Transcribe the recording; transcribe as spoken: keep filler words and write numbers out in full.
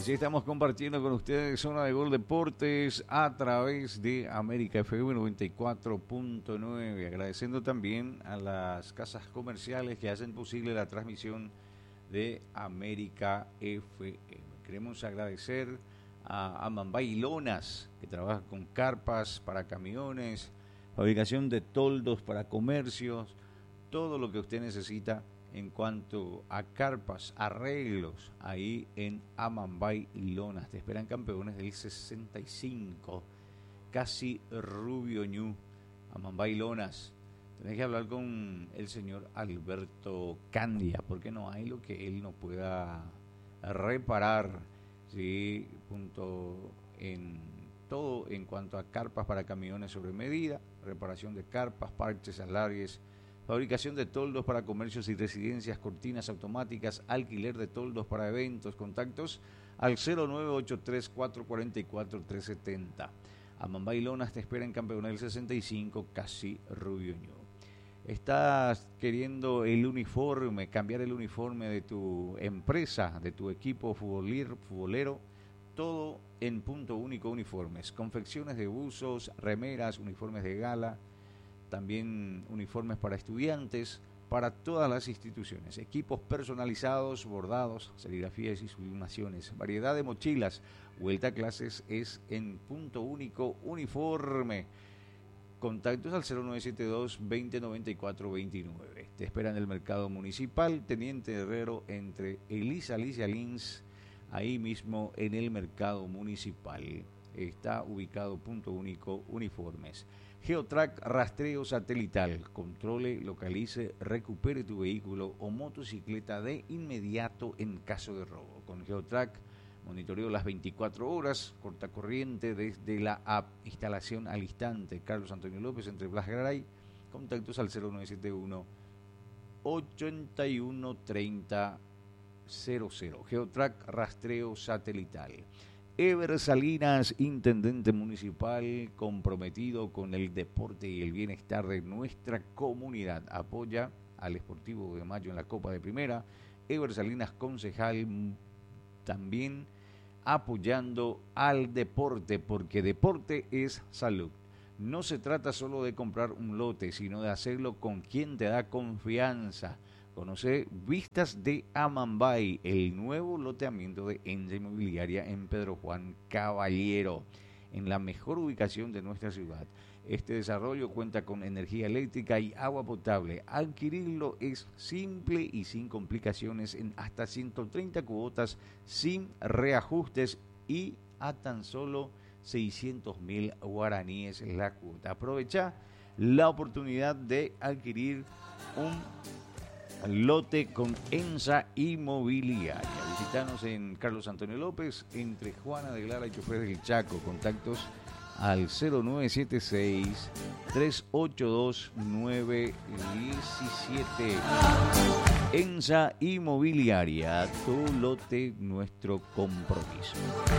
Así estamos compartiendo con ustedes Zona de Gol Deportes a través de América F M noventa y cuatro punto nueve. Agradeciendo también a las casas comerciales que hacen posible la transmisión de América F M. Queremos agradecer a Amambay Lonas, que trabaja con carpas para camiones, fabricación de toldos para comercios, todo lo que usted necesita en cuanto a carpas, arreglos, ahí en Amambay Lonas. Te esperan campeones del sesenta y cinco, casi Rubio Ñu. Amambay Lonas. Tenés que hablar con el señor Alberto Candia, porque no hay lo que él no pueda reparar, ¿sí? Punto en todo en cuanto a carpas para camiones sobre medida, reparación de carpas, parches, alargues, fabricación de toldos para comercios y residencias, cortinas automáticas, alquiler de toldos para eventos. Contactos al cero nueve ocho tres, cuatro cuatro cuatro, tres siete cero. Amambay Lonas te espera en Campeonato sesenta y cinco, casi Rubio Ñu. ¿Estás queriendo el uniforme, cambiar el uniforme de tu empresa, de tu equipo futbolero, futbolero? Todo en Punto Único Uniformes. Confecciones de buzos, remeras, uniformes de gala, también uniformes para estudiantes, para todas las instituciones, equipos personalizados, bordados, serigrafías y sublimaciones, variedad de mochilas. Vuelta a clases es en Punto Único Uniforme. Contactos al cero nueve siete dos, veinte noventa y cuatro veintinueve. Te espera en el mercado municipal Teniente Herrero entre Elisa Alicia Lins, ahí mismo en el mercado municipal. Está ubicado Punto Único Uniformes. Geotrack rastreo satelital, controle, localice, recupere tu vehículo o motocicleta de inmediato en caso de robo. Con Geotrack, monitoreo las veinticuatro horas, corta corriente desde la app, instalación al instante. Carlos Antonio López entre Blas Garay, contactos al cero nueve siete uno, ochenta y uno treinta cero cero. Geotrack rastreo satelital. Ever Salinas, intendente municipal comprometido con el deporte y el bienestar de nuestra comunidad. Apoya al Sportivo de Mayo en la Copa de Primera. Ever Salinas, concejal, también apoyando al deporte, porque deporte es salud. No se trata solo de comprar un lote, sino de hacerlo con quien te da confianza. Conoce Vistas de Amambay, el nuevo loteamiento de Enza Inmobiliaria en Pedro Juan Caballero, en la mejor ubicación de nuestra ciudad. Este desarrollo cuenta con energía eléctrica y agua potable. Adquirirlo es simple y sin complicaciones en hasta ciento treinta cuotas sin reajustes y a tan solo seiscientos mil guaraníes la cuota. Aprovecha la oportunidad de adquirir un lote con Enza Inmobiliaria. Visítanos en Carlos Antonio López, entre Juana de Lara y Chofer del Chaco. Contactos al cero nueve siete seis, tres ocho dos, nueve uno siete. Enza Inmobiliaria, tu lote, nuestro compromiso.